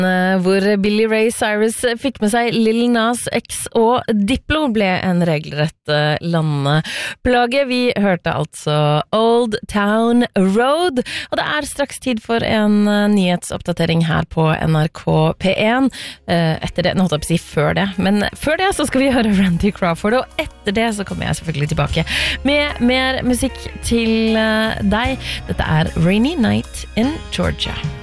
Hvor Billy Ray Cyrus fikk med seg Lil Nas X og Diplo ble en regelrett landeplage. Vi hørte altså Old Town Road, og det straks tid for en nyhetsoppdatering her på NRK P1. Etter det, nå holdt jeg på å si før det, men før det så skal vi høre Randy Crawford, og etter det så kommer jeg selvfølgelig tilbake med mer musikk til deg. Dette Rainy Night in Georgia.